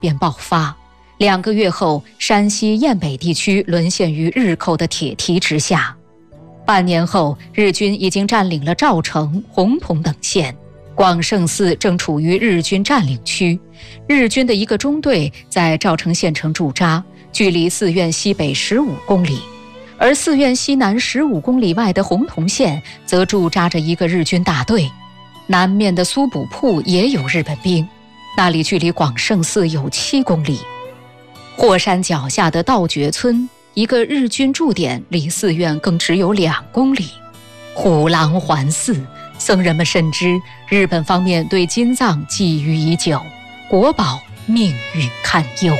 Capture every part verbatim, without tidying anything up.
便爆发。两个月后，山西雁北地区沦陷于日寇的铁蹄之下。半年后，日军已经占领了赵城、洪洞等县，广胜寺正处于日军占领区。日军的一个中队在赵城县城驻扎，距离寺院西北十五公里，而寺院西南十五公里外的洪洞县则驻扎着一个日军大队。南面的苏卜铺也有日本兵，那里距离广胜寺有七公里。霍山脚下的道觉村，一个日军驻点，离寺院更只有两公里。虎狼环寺，僧人们深知日本方面对金藏觊觎已久，国宝命运堪忧。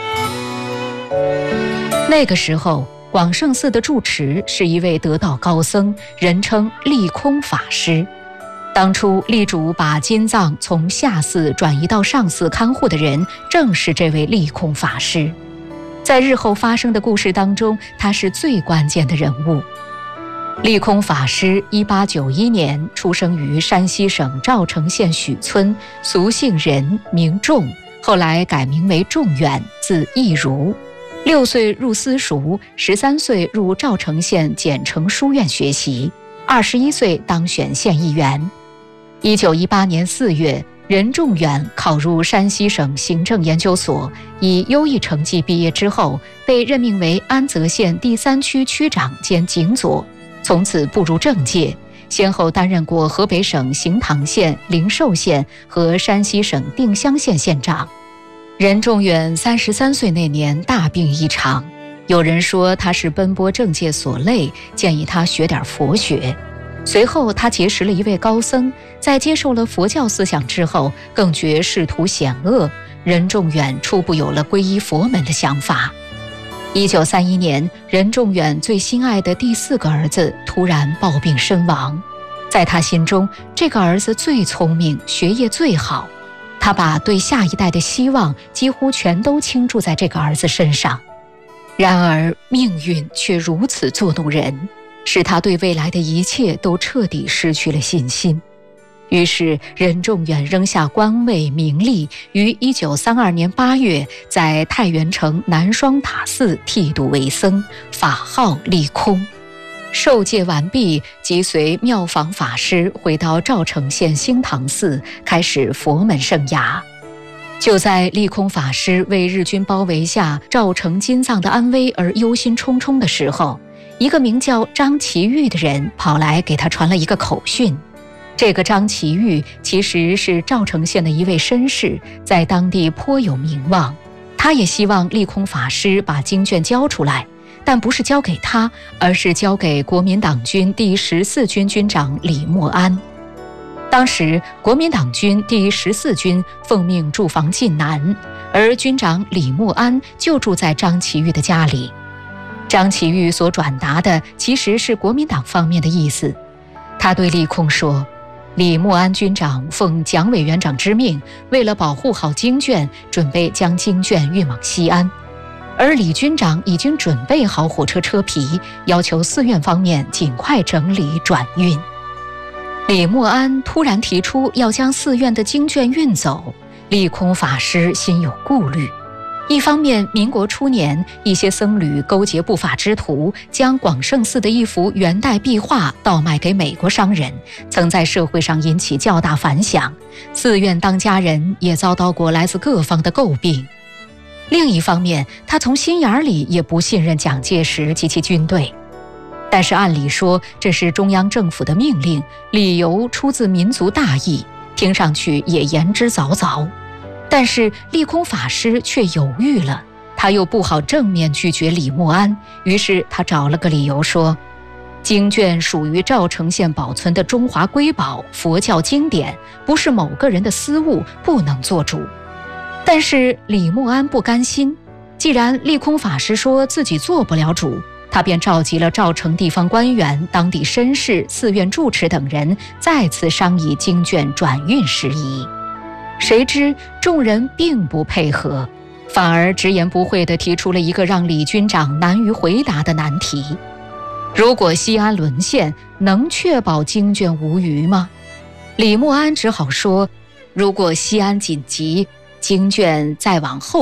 那个时候，广胜寺的住持是一位得道高僧，人称利空法师。当初力主把金藏从下寺转移到上寺看护的人，正是这位利空法师。在日后发生的故事当中，他是最关键的人物。利空法师一八九一年出生于山西省赵城县许村，俗姓任，名仲，后来改名为仲远，字义如。六岁入私塾，十三岁入赵城县简城书院学习，二十一岁当选县议员。一九一八年四月，任仲远考入山西省行政研究所，以优异成绩毕业之后，被任命为安泽县第三区区长兼警佐，从此步入政界，先后担任过河北省行唐县、灵寿县和山西省定襄县县长。任仲远三十三岁那年大病一场，有人说他是奔波政界所累，建议他学点佛学。随后他结识了一位高僧，在接受了佛教思想之后，更觉仕途险恶，任仲远初步有了皈依佛门的想法。一九三一年，任仲远最心爱的第四个儿子突然暴病身亡，在他心中，这个儿子最聪明，学业最好，他把对下一代的希望几乎全都倾注在这个儿子身上。然而命运却如此作弄人，使他对未来的一切都彻底失去了信心。于是任仲远扔下官位名利，于一九三二年八月在太原城南双塔寺剃度为僧，法号利空。受戒完毕，即随妙法法师回到赵城县兴唐寺，开始佛门生涯。就在利空法师为日军包围下赵城金藏的安危而忧心忡忡的时候，一个名叫张其玉的人跑来给他传了一个口讯。这个张其玉其实是赵城县的一位绅士，在当地颇有名望。他也希望利空法师把经卷交出来，但不是交给他，而是交给国民党军第十四军军长李默安。当时国民党军第十四军奉命驻防晋南，而军长李默安就住在张其玉的家里。张其玉所转达的其实是国民党方面的意思。他对利空说，李默安军长奉蒋委员长之命，为了保护好经卷，准备将经卷运往西安，而李军长已经准备好火车车皮，要求寺院方面尽快整理转运。李默安突然提出要将寺院的经卷运走，利空法师心有顾虑。一方面，民国初年，一些僧侣勾结不法之徒，将广胜寺的一幅元代壁画倒卖给美国商人，曾在社会上引起较大反响，寺院当家人也遭到过来自各方的诟病。另一方面，他从心眼里也不信任蒋介石及其军队。但是按理说，这是中央政府的命令，理由出自民族大义，听上去也言之凿凿。但是利空法师却犹豫了，他又不好正面拒绝李默安，于是他找了个理由说，经卷属于赵城县保存的中华瑰宝，佛教经典，不是某个人的私物，不能做主。但是李默安不甘心，既然利空法师说自己做不了主，他便召集了赵城地方官员、当地绅士、寺院住持等人，再次商议经卷转运事宜。谁知众人并不配合，反而直言不讳地提出了一个让李军长难于回答的难题：如果西安沦陷，能确保经卷无虞吗？李默安只好说，如果西安紧急，经卷再往后